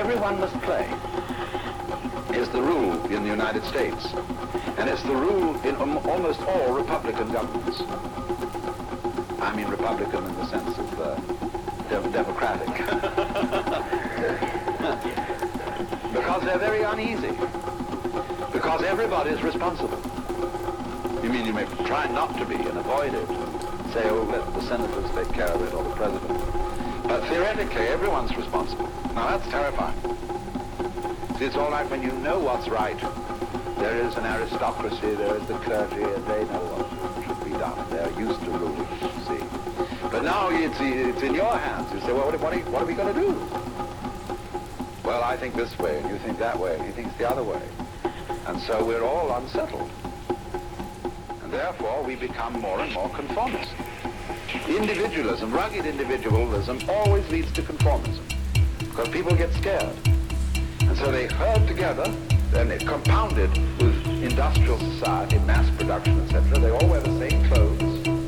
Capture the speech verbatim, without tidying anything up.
everyone must play is the rule in the United States, and it's the rule in um, almost all Republican governments. I mean Republican in the sense of uh, de- democratic. Because they're very uneasy. Because everybody is responsible. You mean you may try not to be and avoid it, and say, oh, let the senators take care of it, or the president. But theoretically, everyone's responsible. Now that's terrifying. See, it's all right when you know what's right. There is an aristocracy, there is the clergy, and they know what should be done. They're used to ruling, you see. But now it's, it's in your hands. You say, well, what, what, are, what are we going to do? Well, I think this way, and you think that way, and he thinks the other way. And so we're all unsettled. And therefore, we become more and more conformist. Individualism, rugged individualism, always leads to conformism. Because people get scared. And so they herd together, and it compounded with industrial society, mass production, et cetera. They all wear the same clothes.